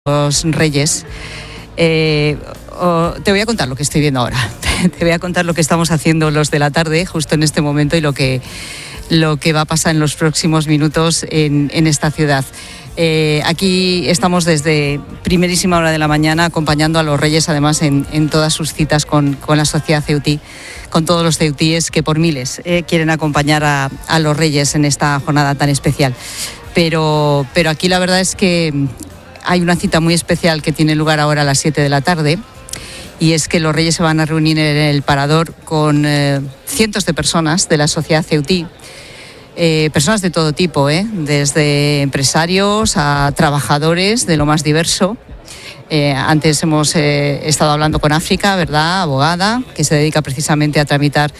los Reyes. Te voy a contar lo que estoy viendo ahora. Te voy a contar lo que estamos haciendo los de la tarde, justo en este momento, y lo que va a pasar en los próximos minutos en esta ciudad. Aquí estamos desde primerísima hora de la mañana acompañando a los Reyes, además en todas sus citas con la sociedad ceutí, con todos los ceutíes que por miles quieren acompañar a los Reyes en esta jornada tan especial. Pero aquí la verdad es que hay una cita muy especial que tiene lugar ahora a las 7 de la tarde, y es que los Reyes se van a reunir en el Parador con cientos de personas de la sociedad ceutí, personas de todo tipo, desde empresarios a trabajadores de lo más diverso. Antes hemos estado hablando con África, ¿verdad?, abogada, que se dedica precisamente a tramitar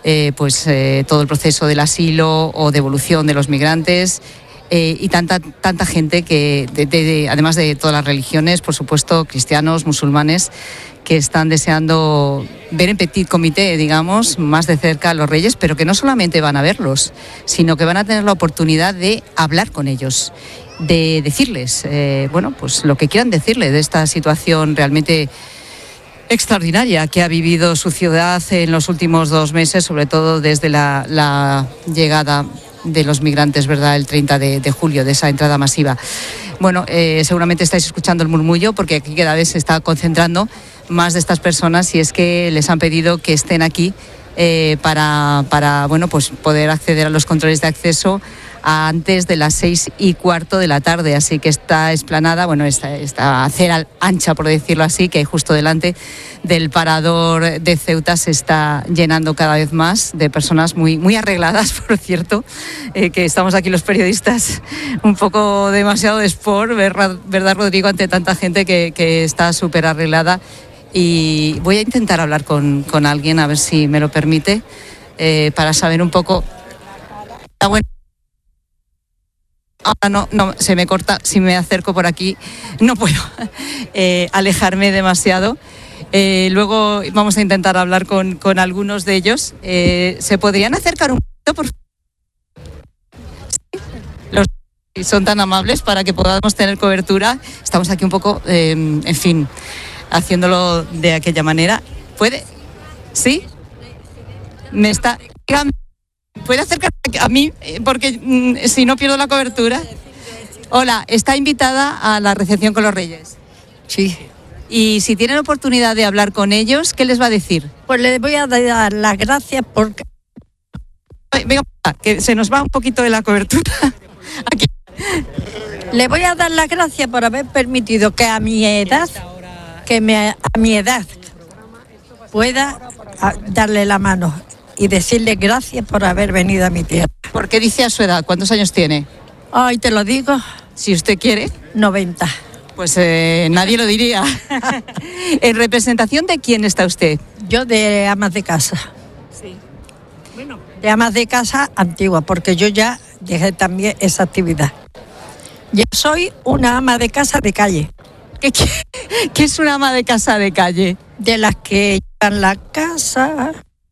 todo el proceso del asilo o devolución de los migrantes. Y tanta gente que, además de todas las religiones, por supuesto, cristianos, musulmanes, que están deseando ver en petit comité, digamos, más de cerca a los Reyes, pero que no solamente van a verlos, sino que van a tener la oportunidad de hablar con ellos, de decirles, lo que quieran decirle de esta situación realmente extraordinaria que ha vivido su ciudad en los últimos 2 meses, sobre todo desde la llegada de los migrantes, ¿verdad?, el 30 de julio, de esa entrada masiva. Bueno, seguramente estáis escuchando el murmullo, porque aquí cada vez se está concentrando más de estas personas, y es que les han pedido que estén aquí para poder acceder a los controles de acceso antes de las 6:15 de la tarde. Así que esta explanada, esta acera ancha, por decirlo así, que hay justo delante del Parador de Ceuta, se está llenando cada vez más de personas muy, muy arregladas, por cierto, que estamos aquí los periodistas un poco demasiado de sport, ¿verdad, Rodrigo?, ante tanta gente que está súper arreglada. Y voy a intentar hablar con alguien, a ver si me lo permite, para saber un poco. Ahora no, se me corta. Si me acerco por aquí, no puedo alejarme demasiado. Luego vamos a intentar hablar con algunos de ellos. ¿Se podrían acercar un poquito, por favor? ¿Sí? Son tan amables para que podamos tener cobertura. Estamos aquí un poco, haciéndolo de aquella manera. ¿Puede? ¿Sí? ¿Puede acercar a mí? Porque si no pierdo la cobertura. Hola, ¿está invitada a la recepción con los Reyes? Sí. Y si tienen oportunidad de hablar con ellos, ¿qué les va a decir? Pues les voy a dar las gracias porque... Venga, que se nos va un poquito de la cobertura. Aquí. Le voy a dar las gracias por haber permitido que a mi edad pueda darle la mano y decirle gracias por haber venido a mi tierra. ¿Por qué dice a su edad? ¿Cuántos años tiene? Ay, te lo digo. Si usted quiere. 90. Pues nadie lo diría. ¿En representación de quién está usted? Yo de amas de casa. Sí. Bueno, de amas de casa antigua, porque yo ya dejé también esa actividad. Yo soy una ama de casa de calle. ¿Qué es una ama de casa de calle? De las que llevan la casa,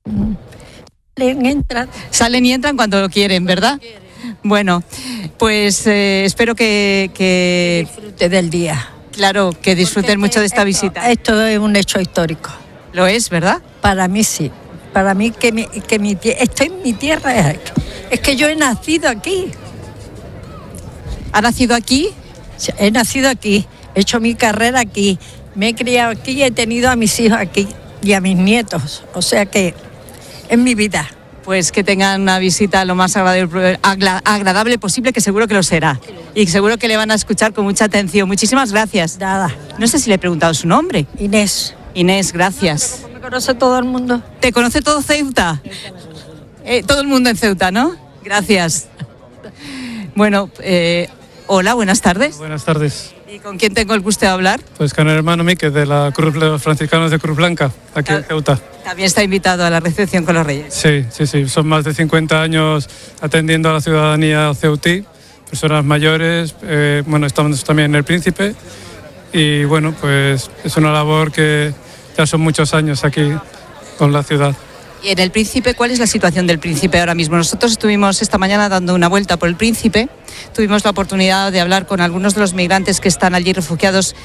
salen y entran cuando lo quieren, ¿verdad? Bueno, pues espero que disfrute del día. Claro, que disfruten mucho de esta visita. Esto es un hecho histórico. Lo es, ¿verdad? Para mí sí. Para mí estoy en mi tierra. Es que yo he nacido aquí. ¿Ha nacido aquí? He nacido aquí. He hecho mi carrera aquí. Me he criado aquí y he tenido a mis hijos aquí y a mis nietos. O sea que es mi vida. Pues que tengan una visita lo más agradable posible, que seguro que lo será. Y seguro que le van a escuchar con mucha atención. Muchísimas gracias. Nada. No sé si le he preguntado su nombre. Inés. Inés, gracias. ¿Me conoce todo el mundo? ¿Te conoce todo Ceuta? Todo el mundo en Ceuta, ¿no? Gracias. Bueno, hola, buenas tardes. Buenas tardes. ¿Y con quién tengo el gusto de hablar? Pues con el hermano Mique, de los franciscanos de Cruz Blanca, aquí en Ceuta. También está invitado a la recepción con los Reyes. Sí. Son más de 50 años atendiendo a la ciudadanía ceutí, personas mayores. Estamos también en El Príncipe. Y pues es una labor que ya son muchos años aquí con la ciudad. Y en el Príncipe, ¿cuál es la situación del Príncipe ahora mismo? Nosotros estuvimos esta mañana dando una vuelta por el Príncipe, tuvimos la oportunidad de hablar con algunos de los migrantes que están allí refugiados